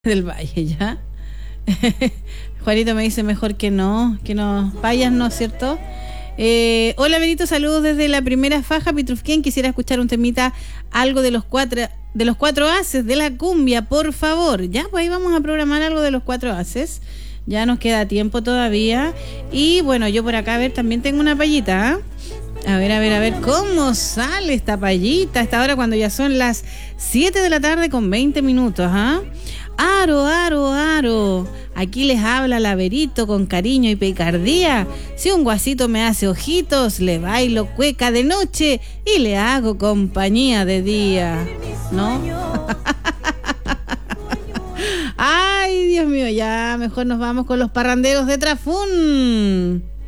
del Valle, ¿ya? Juanito me dice mejor que no vayas, ¿no es cierto? Hola Benito, saludos desde la primera faja Pitrufquén. Quisiera escuchar un temita, algo de los cuatro haces de la cumbia, por favor. Ya, pues ahí vamos a programar algo de los cuatro haces. Ya nos queda tiempo todavía. Y bueno, yo por acá, a ver, también tengo una payita, ¿eh? A ver, ¿cómo sale esta payita a esta hora cuando ya son las 7 de la tarde con 20 minutos, ¿ah? Aro. Aquí les habla Laverito con cariño y picardía. Si un guasito me hace ojitos, le bailo cueca de noche y le hago compañía de día, ¿no? Ay, Dios mío, ya mejor nos vamos con los parranderos de Trafún.